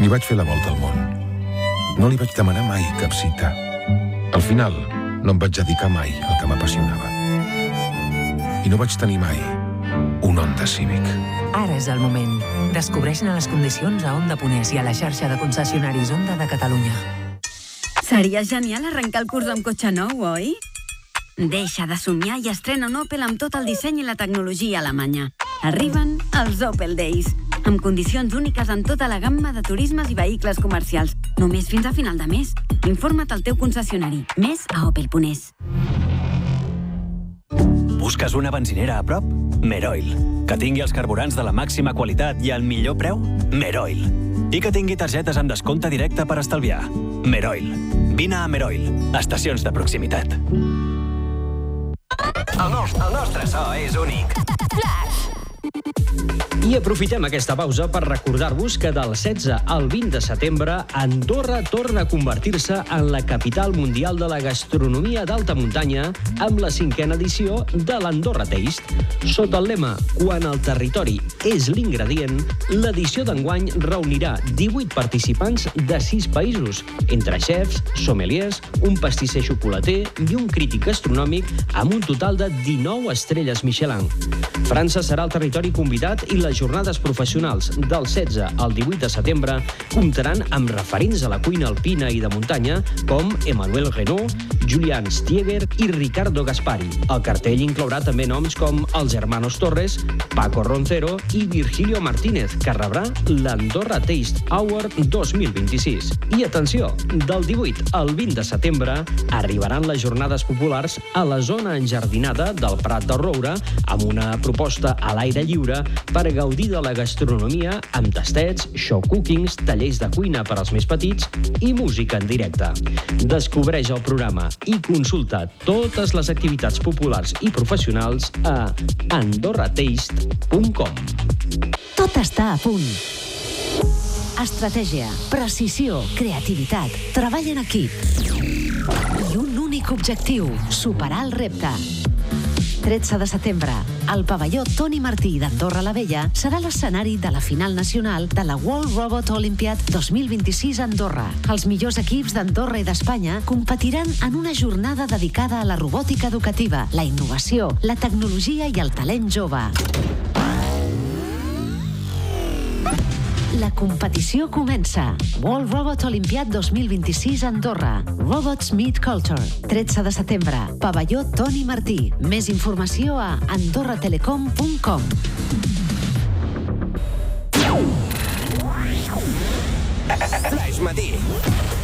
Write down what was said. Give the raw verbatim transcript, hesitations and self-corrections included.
Li vaig fer la volta al món. No li vaig demanar mai cap cita. Al final, no em vaig dedicar mai al que m'apassionava. I no vaig tenir mai un Honda Civic. Ara és el moment. Descobreix-ne les condicions a Honda Ponès i a la xarxa de concessionaris Honda de Catalunya. Seria genial arrencar el curs amb cotxe nou, oi? Deixa de somiar i estrena un Opel amb tot el disseny i la tecnologia alemanya. Arriben els Opel Days, amb condicions úniques en tota la gamma de turismes i vehicles comercials. Només fins a final de mes. Informa't al teu concessionari. Més a Opel Ponès. Busques una benzinera a prop? Meroil. Que tingui els carburants de la màxima qualitat i al millor preu? Meroil. I que tingui targetes amb descompte directe per estalviar? Meroil. Vine a Meroil. Estacions de proximitat. El nostre, el nostre so és únic. Flash! I aprofitem aquesta pausa per recordar-vos que del setze al vint de setembre Andorra torna a convertir-se en la capital mundial de la gastronomia d'alta muntanya amb la cinquena edició de l'Andorra Taste. Sota el lema "Quan el territori és l'ingredient", l'edició d'enguany reunirà divuit participants de sis països, entre xefs, sommeliers, un pastisser xocolater i un crític gastronòmic amb un total de dinou estrelles Michelin. França serà el territori convidat i les jornades professionals del setze al divuit de setembre comptaran amb referents a la cuina alpina i de muntanya com Emmanuel Renaud, Julian Stieger i Ricardo Gaspari. El cartell inclourà també noms com els hermanos Torres, Paco Roncero i Virgilio Martínez, que rebrà l'Andorra Taste Award dos mil vint-i-sis. I atenció, del divuit al vint de setembre arribaran les jornades populars a la zona enjardinada del Prat del Roure amb una proposta a l'aire lliure per gaudir de la gastronomia amb tastets, show cookings, tallers de cuina per als més petits i música en directe. Descobreix el programa i consulta totes les activitats populars i professionals a andorra taste punt com. Tot està a punt. Estratègia, precisió, creativitat, treball en equip. I un únic objectiu, superar el repte. tretze de setembre, el pavelló Toni Martí d'Andorra la Vella serà l'escenari de la final nacional de la World Robot Olympiad dos mil vint-i-sis a Andorra. Els millors equips d'Andorra i d'Espanya competiran en una jornada dedicada a la robòtica educativa, la innovació, la tecnologia i el talent jove. La competició comença. World Robot Olympiad dos mil vint-i-sis a Andorra. Robots Meet Culture. tretze de setembre. Pavelló Toni Martí. Més informació a andorra telecom punt com. Flash Matí.